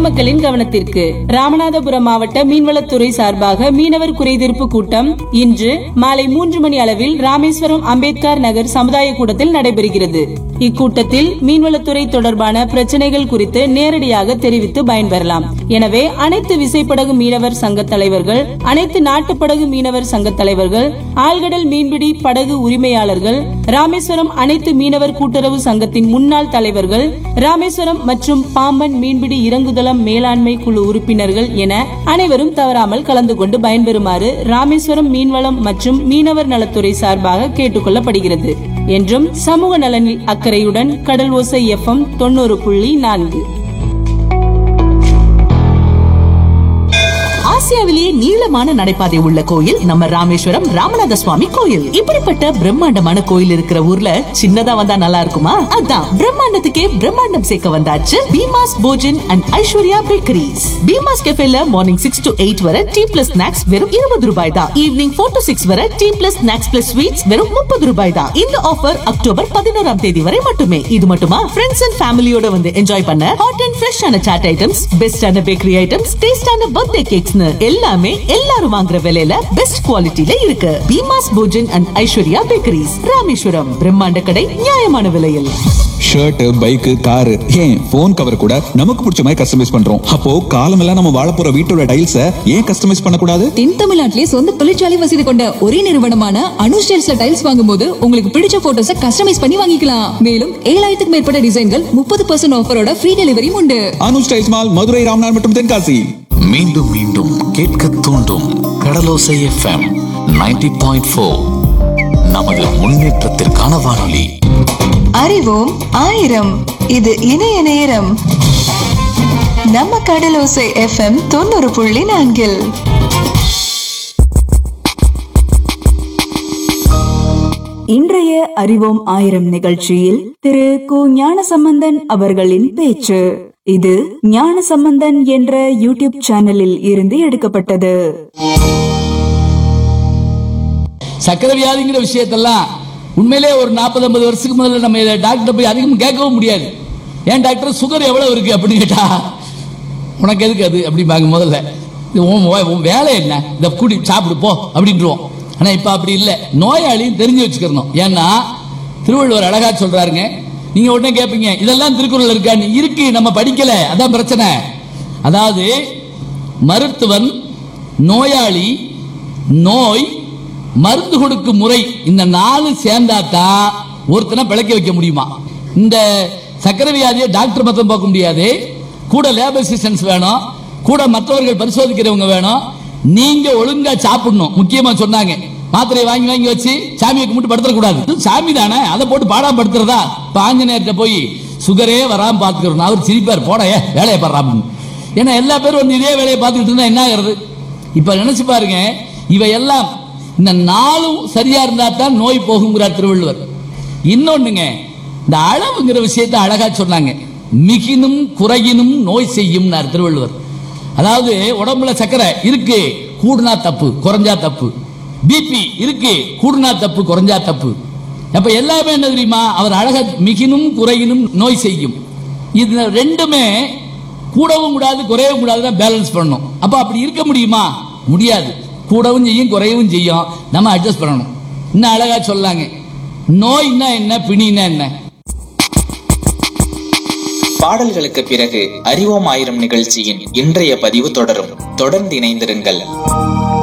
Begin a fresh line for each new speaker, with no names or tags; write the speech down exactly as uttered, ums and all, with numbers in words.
பொதுமக்களின் கவனத்திற்கு. ராமநாதபுரம் மாவட்ட மீன்வளத்துறை சார்பாக மீனவர் குறைதீர்ப்பு கூட்டம் இன்று மாலை மூன்று மணி அளவில் ராமேஸ்வரம் அம்பேத்கர் நகர் சமுதாய கூடத்தில் நடைபெறுகிறது. இக்கூட்டத்தில் மீன்வளத்துறை தொடர்பான பிரச்சனைகள் குறித்து நேரடியாக தெரிவித்து பயன்பெறலாம். எனவே அனைத்து விசைப்படகு மீனவர் சங்க தலைவர்கள், அனைத்து நாட்டுப்படகு மீனவர் சங்க தலைவர்கள், ஆழ்கடல் மீன்பிடி படகு உரிமையாளர்கள், ராமேஸ்வரம் அனைத்து மீனவர் கூட்டுறவு சங்கத்தின் முன்னாள் தலைவர்கள், ராமேஸ்வரம் மற்றும் பாம்பன் மீன்பிடி இறங்குதளம் மேலாண்மை குழு உறுப்பினர்கள் என அனைவரும் தவறாமல் கலந்து கொண்டு பயன்பெறுமாறு ராமேஸ்வரம் மீன்வளம் மற்றும் மீனவர் நலத்துறை சார்பாக கேட்டுக் கொள்ளப்படுகிறது என்றும் சமூக நலனில் அக்கறையுடன் கடல் ஓசை எஃப்எம் தொண்ணூறு புள்ளி நான்கு.
ஆசியாவிலேயே நீளமான நடைபாதை உள்ள கோயில் நம்ம ராமேஸ்வரம் ராமநாத சுவாமி கோயில். இப்படிப்பட்ட பிரம்மாண்டமான கோயில் இருக்கிற ஊர்ல சின்னதா வந்தா நல்லா இருக்குமா? அதான் பிரம்மாண்டத்துக்கே பிரம்மாண்டம் சேர்க்க வந்தாச்சு Bheema's Bhojan and Aishwarya bakeries. Bheema's கெஃபேல morning six to eight வரை டீ பிளஸ் ஸ்நாக்ஸ் வெறும் இருபது ரூபாய் தான். ஈவினிங் ஃபோர் டு சிக்ஸ் வரை tea plus snacks plus sweets வெறும் முப்பது ரூபாய் தான். இந்த ஆஃபர் அக்டோபர் பதினோராம் தேதி வரை மட்டுமே. இது மட்டுமா, ஃப்ரெண்ட்ஸ் அண்ட் ஃபேமிலியோட வந்து என்ஜாய் பண்ண ஹாட் அண்ட் ஃப்ரெஷ்ஷான சாட் ஐட்டம்ஸ், பெஸ்டான பேக்கரி ஐட்டம்ஸ், டேஸ்டான பர்த்டே கேக்ஸ் எல்லாமே எல்லாரும் வாங்குற விலையில பெஸ்ட் குவாலிட்டில இருக்கு. Bheema's Bhojan and Aishwarya bakeries, Rameswaram. பிரம்மாண்ட கடை, நியாயமான விலையில்.
ஷர்ட், பைக், காரு, ஏன் போன் கவர் கூட நமக்கு பிடிச்ச மாதிரி கஸ்டமைஸ் பண்றோம். அப்போ காலமெல்லாம் நம்ம வாழ போற வீட்டோட டைல்ஸ ஏன் கஸ்டமைஸ் பண்ணக்கூடாது?
தென் தமிழ்நாட்டிலே சொந்த தொழிற்சாலை வசதி கொண்ட ஒரே நிறுவனமான அனு ஸ்டைல்ஸ்ல டைல்ஸ் வாங்கும்போது உங்களுக்கு பிடிச்ச போட்டோஸ கஸ்டமைஸ் பண்ணி வாங்கிக்கலாம். மேலும் ஏழாயிரத்துக்கு மேற்பட்ட டிசைன்கள் முப்பது பர்சன்ட் ஆஃபரோட ஃப்ரீ டெலிவரியும் உண்டு.
அனு ஸ்டைல்ஸ் மால், மதுரை, ராமநாதபுரம் மற்றும் தென்காசி.
மீண்டும் மீண்டும் கேட்க தூண்டும் கடலோசை எஃப்எம் தொண்ணூறு புள்ளி நான்கு. நமது முன்னேற்றத்திற்கான வானொலி.
அறிவோம் ஆயிரம். இது இணைய நேரம். நம்ம கடலோசை எஃப்எம் தொண்ணூறு புள்ளி நான்கில்.
இன்றைய அறிவோம் ஆயிரம் நிகழ்ச்சியில் திரு கு ஞானசம்பந்தன் அவர்களின் பேச்சு. இது ஞானசம்பந்தன் என்ற யூடியூப் சேனலில் இருந்து எடுக்கப்பட்டது.
சக்கரை வியாதிங்கிற விஷயத்தெல்லாம் உண்மையிலே ஒரு நாற்பது ஐம்பது வருஷத்துக்கு முதல்ல நம்ம டாக்டர் போய் அதிகம் கேட்கவும் முடியாது. ஏன் டாக்டர் சுகர் எவ்வளவு இருக்கு அப்படின்னு கேட்டா, உனக்கு எதுக்கு அது அப்படிம்பாங்க. முதல்ல உன் வேலை என்ன, இதை கூடி சாப்பிடு போ அப்படின்றோம். ஆனா இப்ப அப்படி இல்லை. நோயாளியும் தெரிஞ்சு வச்சுக்கணும். ஏன்னா திருவள்ளுவர் அழகா சொல்றாருங்க. நீங்க உடனே கேட்பீங்க, இதெல்லாம் திருக்குறள் இருக்கா? இருக்கு, நம்ம படிக்கல, அதான் பிரச்சனை. அதாவது மருத்துவன், நோயாளி, நோய், மருந்து கொடுக்கும் முறை, இந்த நாலு சேர்ந்தாதான் ஒருத்தனை பிழைக்க வைக்க முடியுமா. இந்த சக்கரை வியாதியை டாக்டர் மொத்தம் பார்க்க முடியாது. கூட லேப் அசிஸ்டன்ஸ் வேணும், கூட மற்றவர்கள் பரிசோதிக்கிறவங்க வேணும். நீங்க ஒழுங்கா சாப்பிடணும். முக்கியமா சொன்னாங்க, மாத்திரையை வாங்கி வாங்கி வச்சு சாமியை கும்பிட்டு படுத்தக்கூடாது. சாமி தானே, அதை போட்டு பாடா படுத்துறதா? இப்ப ஆஞ்சநேயர்கிட்ட போய் சுகரே வராம பாத்துக்கிறோம், அவர் சிரிப்பார், போட வேலையை பாடுறாங்க. ஏன்னா எல்லா பேரும் வந்து இதே வேலையை பார்த்துக்கிட்டு இருந்தா என்ன ஆகிறது? இப்ப நினைச்சு பாருங்க, இவையெல்லாம் இந்த நாளும் சரியா இருந்தா தான் நோய் போகுங்கிறார் திருவள்ளுவர். இன்னொன்னுங்க, இந்த அளவுங்கிற விஷயத்தை அழகா சொன்னாங்க. மிகினும் குறையினும் நோய் செய்யும் திருவள்ளுவர். அதாவது உடம்புல சக்கரை இருக்கு, கூடுனா தப்பு, குறைஞ்சா தப்பு. பிபி இருக்கு, கூடுனா தப்பு, குறைஞ்சா தப்பு. அப்ப எல்லாமே என்ன தெரியுமா, அவர் அழகா மிகினும் குறையினும் நோய் செய்யும். இது ரெண்டுமே கூடவும் கூடாது, குறையவும் கூடாது, பேலன்ஸ் பண்ணணும். அப்ப அப்படி இருக்க முடியுமா? முடியாது. கூடவும் செய்யும், குறையவும் செய்யும். நம்ம அட்ஜஸ்ட் பண்ணணும். இன்னும் அழகா சொல்லாங்க, நோய்னா என்ன, பிணினா என்ன.
பாடல்களுக்கு பிறகு அறிவோம் ஆயிரம் நிகழ்ச்சியின் இன்றைய பதிவு தொடரும். தொடர்ந்து இணைந்திருங்கள்.